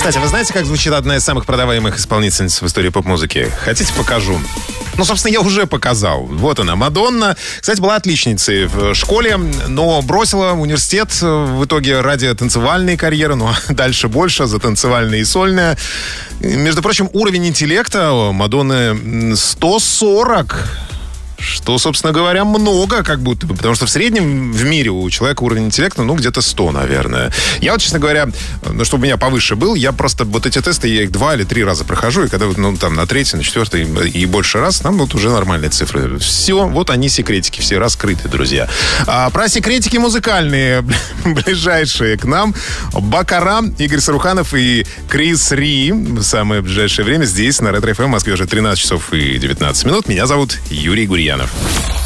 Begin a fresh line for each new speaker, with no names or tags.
Кстати, вы знаете, как звучит одна из самых продаваемых исполнительниц в истории поп-музыки? Хотите, покажу? Ну, собственно, я уже показал. Вот она, Мадонна. Кстати, была отличницей в школе, но бросила университет в итоге ради танцевальной карьеры. Ну, а дальше больше за танцевальная и сольная. Между прочим, уровень интеллекта у Мадонны 140. Что, собственно говоря, много как будто бы. Потому что в среднем в мире у человека уровень интеллекта, ну, где-то 100, наверное. Я вот, честно говоря, чтобы у меня повыше был, я просто вот эти тесты, я их 2 или 3 раза прохожу. И когда, ну, там, на 3-й, на 4-й и больше раз, там вот уже нормальные цифры. Все, вот они, секретики, все раскрыты, друзья. А про секретики музыкальные, ближайшие к нам. Бакара, Игорь Саруханов и Крис Ри. В самое ближайшее время здесь, на Ретро ФМ, в Москве уже 13 часов и 19 минут. Меня зовут Юрий Гурьянов.